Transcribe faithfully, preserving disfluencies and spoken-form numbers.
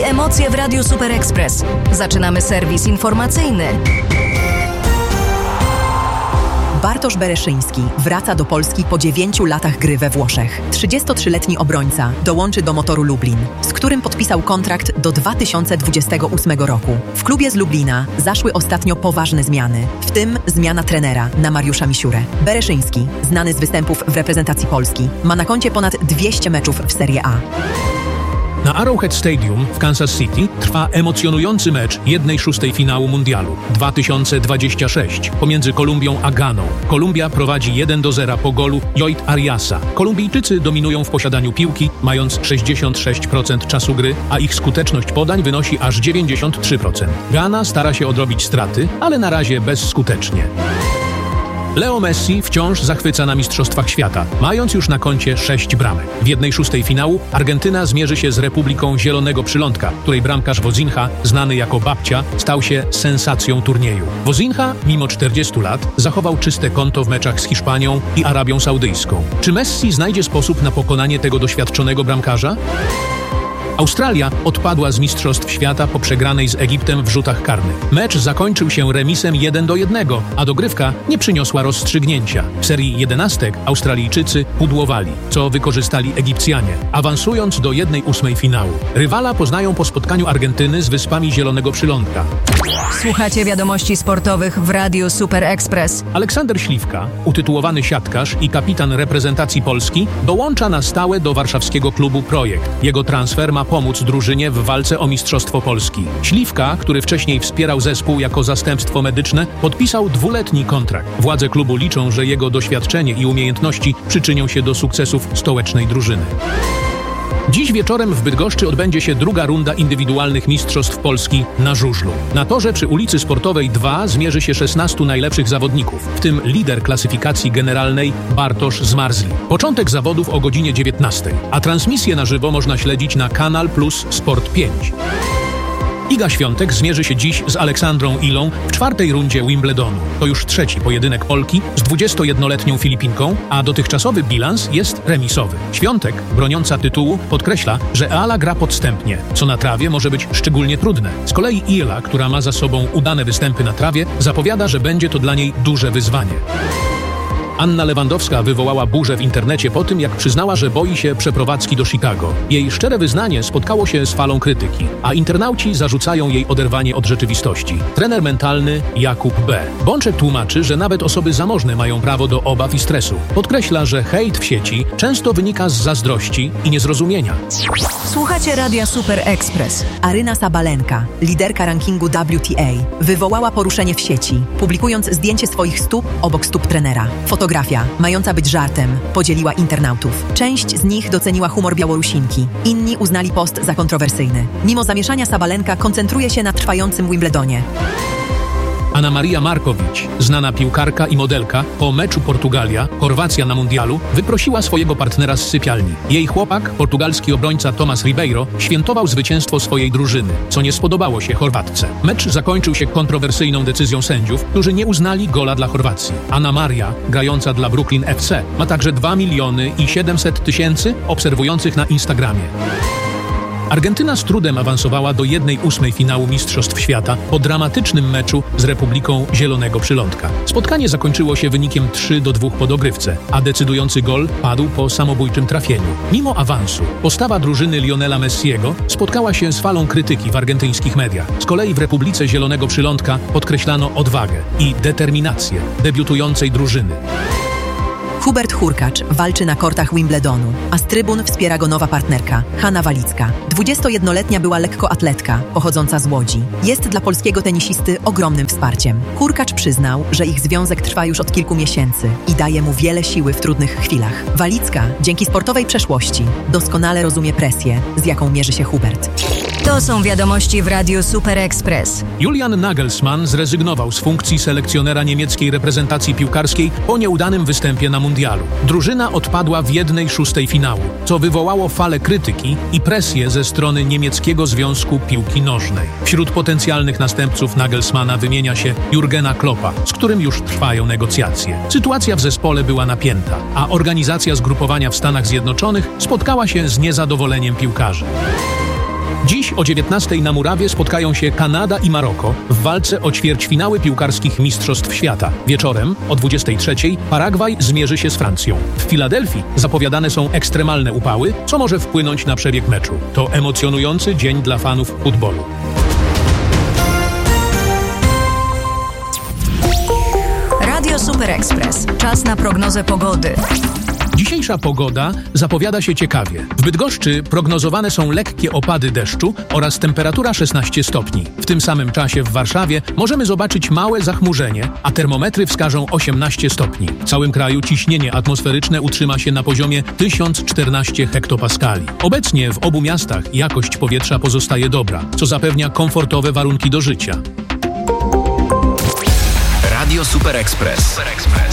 emocje w Radiu Super Express. Zaczynamy serwis informacyjny. Bartosz Bereszyński wraca do Polski po dziewięciu latach gry we Włoszech. trzydziestotrzyletni obrońca dołączy do Motoru Lublin, z którym podpisał kontrakt do dwa tysiące dwudziestego ósmego roku. W klubie z Lublina zaszły ostatnio poważne zmiany, w tym zmiana trenera na Mariusza Misiurę. Bereszyński, znany z występów w reprezentacji Polski, ma na koncie ponad dwieście meczów w Serie A. Na Arrowhead Stadium w Kansas City trwa emocjonujący mecz jednej szóstej finału mundialu dwa tysiące dwudziestego szóstego pomiędzy Kolumbią a Ganą. Kolumbia prowadzi jeden do zera po golu Lloyd Ariasa. Kolumbijczycy dominują w posiadaniu piłki, mając sześćdziesiąt sześć procent czasu gry, a ich skuteczność podań wynosi aż dziewięćdziesiąt trzy procent. Gana stara się odrobić straty, ale na razie bezskutecznie. Leo Messi wciąż zachwyca na Mistrzostwach Świata, mając już na koncie sześć bramek. W jednej szóstej finału Argentyna zmierzy się z Republiką Zielonego Przylądka, której bramkarz Wozinha, znany jako Babcia, stał się sensacją turnieju. Wozinha, mimo czterdziestu lat, zachował czyste konto w meczach z Hiszpanią i Arabią Saudyjską. Czy Messi znajdzie sposób na pokonanie tego doświadczonego bramkarza? Australia odpadła z Mistrzostw Świata po przegranej z Egiptem w rzutach karnych. Mecz zakończył się remisem jeden do jednego, a dogrywka nie przyniosła rozstrzygnięcia. W serii jedenastek Australijczycy pudłowali, co wykorzystali Egipcjanie, awansując do jednej ósmej finału. Rywala poznają po spotkaniu Argentyny z Wyspami Zielonego Przylądka. Słuchacie wiadomości sportowych w Radiu Super Express. Aleksander Śliwka, utytułowany siatkarz i kapitan reprezentacji Polski, dołącza na stałe do warszawskiego klubu Projekt. Jego transfer ma pomóc drużynie w walce o Mistrzostwo Polski. Śliwka, który wcześniej wspierał zespół jako zastępstwo medyczne, podpisał dwuletni kontrakt. Władze klubu liczą, że jego doświadczenie i umiejętności przyczynią się do sukcesów stołecznej drużyny. Dziś wieczorem w Bydgoszczy odbędzie się druga runda indywidualnych Mistrzostw Polski na żużlu. Na torze przy ulicy Sportowej dwa zmierzy się szesnastu najlepszych zawodników, w tym lider klasyfikacji generalnej Bartosz Zmarzli. Początek zawodów o godzinie dziewiętnastej, a transmisję na żywo można śledzić na Kanal Plus Sport pięć. Iga Świątek zmierzy się dziś z Aleksandrą Ilą w czwartej rundzie Wimbledonu. To już trzeci pojedynek Polki z dwudziestojednoletnią Filipinką, a dotychczasowy bilans jest remisowy. Świątek, broniąca tytułu, podkreśla, że Ala gra podstępnie, co na trawie może być szczególnie trudne. Z kolei Ila, która ma za sobą udane występy na trawie, zapowiada, że będzie to dla niej duże wyzwanie. Anna Lewandowska wywołała burzę w internecie po tym, jak przyznała, że boi się przeprowadzki do Chicago. Jej szczere wyznanie spotkało się z falą krytyki, a internauci zarzucają jej oderwanie od rzeczywistości. Trener mentalny Jakub B. Bączek tłumaczy, że nawet osoby zamożne mają prawo do obaw i stresu. Podkreśla, że hejt w sieci często wynika z zazdrości i niezrozumienia. Słuchacie Radia Super Express. Aryna Sabalenka, liderka rankingu W T A, wywołała poruszenie w sieci, publikując zdjęcie swoich stóp obok stóp trenera. Fotografia, mająca być żartem, podzieliła internautów. Część z nich doceniła humor Białorusinki, inni uznali post za kontrowersyjny. Mimo zamieszania Sabalenka koncentruje się na trwającym Wimbledonie. Anna Maria Markowicz, znana piłkarka i modelka, po meczu Portugalia-Chorwacja na mundialu wyprosiła swojego partnera z sypialni. Jej chłopak, portugalski obrońca Tomas Ribeiro, świętował zwycięstwo swojej drużyny, co nie spodobało się Chorwatce. Mecz zakończył się kontrowersyjną decyzją sędziów, którzy nie uznali gola dla Chorwacji. Anna Maria, grająca dla Brooklyn F C, ma także dwa miliony i siedemset tysięcy obserwujących na Instagramie. Argentyna z trudem awansowała do jednej ósmej finału Mistrzostw Świata po dramatycznym meczu z Republiką Zielonego Przylądka. Spotkanie zakończyło się wynikiem trzy do dwóch po dogrywce, a decydujący gol padł po samobójczym trafieniu. Mimo awansu, postawa drużyny Lionela Messiego spotkała się z falą krytyki w argentyńskich mediach. Z kolei w Republice Zielonego Przylądka podkreślano odwagę i determinację debiutującej drużyny. Hubert Hurkacz walczy na kortach Wimbledonu, a z trybun wspiera go nowa partnerka, Hanna Walicka. dwudziestojednoletnia była lekkoatletka, pochodząca z Łodzi. Jest dla polskiego tenisisty ogromnym wsparciem. Hurkacz przyznał, że ich związek trwa już od kilku miesięcy i daje mu wiele siły w trudnych chwilach. Walicka, dzięki sportowej przeszłości, doskonale rozumie presję, z jaką mierzy się Hubert. To są wiadomości w Radiu Super Express. Julian Nagelsmann zrezygnował z funkcji selekcjonera niemieckiej reprezentacji piłkarskiej po nieudanym występie na mundialu. Drużyna odpadła w jednej szóstej finału, co wywołało falę krytyki i presję ze strony niemieckiego Związku Piłki Nożnej. Wśród potencjalnych następców Nagelsmana wymienia się Jurgena Kloppa, z którym już trwają negocjacje. Sytuacja w zespole była napięta, a organizacja zgrupowania w Stanach Zjednoczonych spotkała się z niezadowoleniem piłkarzy. Dziś o dziewiętnastej na murawie spotkają się Kanada i Maroko w walce o ćwierćfinały piłkarskich Mistrzostw Świata. Wieczorem o dwudziestej trzeciej Paragwaj zmierzy się z Francją. W Filadelfii zapowiadane są ekstremalne upały, co może wpłynąć na przebieg meczu. To emocjonujący dzień dla fanów futbolu. Radio Super Express. Czas na prognozę pogody. Dzisiejsza pogoda zapowiada się ciekawie. W Bydgoszczy prognozowane są lekkie opady deszczu oraz temperatura szesnaście stopni. W tym samym czasie w Warszawie możemy zobaczyć małe zachmurzenie, a termometry wskażą osiemnaście stopni. W całym kraju ciśnienie atmosferyczne utrzyma się na poziomie tysiąc czternaście hektopaskali. Obecnie w obu miastach jakość powietrza pozostaje dobra, co zapewnia komfortowe warunki do życia. Radio Super Express. Super Express.